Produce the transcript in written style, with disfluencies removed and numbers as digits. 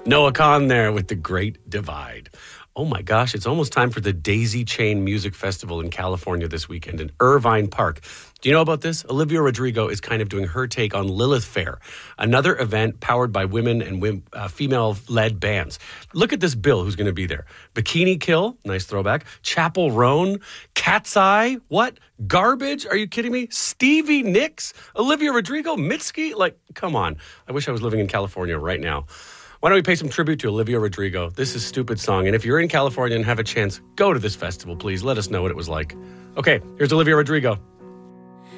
Noah Kahn there with The Great Divide. Oh my gosh, it's almost time for the Daisy Chain Music Festival in California this weekend in Irvine Park. Do you know about this? Olivia Rodrigo is kind of doing her take on Lilith Fair, another event powered by women and female-led bands. Look at this bill who's going to be there. Bikini Kill, nice throwback. Chapel Roan, Cat's Eye, what? Garbage? Are you kidding me? Stevie Nicks, Olivia Rodrigo, Mitski? Like, come on. I wish I was living in California right now. Why don't we pay some tribute to Olivia Rodrigo? This is Stupid Song. And if you're in California and have a chance, go to this festival, please. Let us know what it was like. Okay, here's Olivia Rodrigo.